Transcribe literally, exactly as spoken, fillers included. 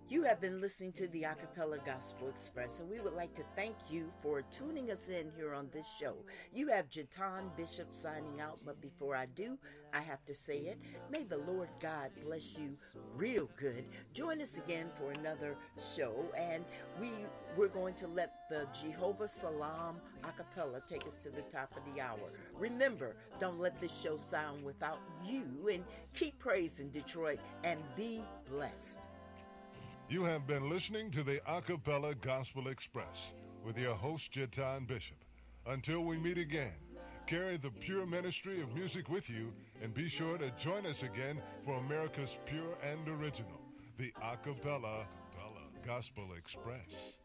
You have been listening to the Acapella Gospel Express, and we would like to thank you for tuning us in here on this show. You have Jatan Bishop signing out, but before I do, I have to say it. May the Lord God bless you real good. Join us again for another show, and we, we're going to let the Jehovah Salam Acapella take us to the top of the hour. Remember, don't let this show sound without you, and keep praising Detroit, and be blessed. You have been listening to the Acapella Gospel Express with your host, Jatan Bishop. Until we meet again, carry the pure ministry of music with you, and be sure to join us again for America's pure and original, the Acapella Gospel Express.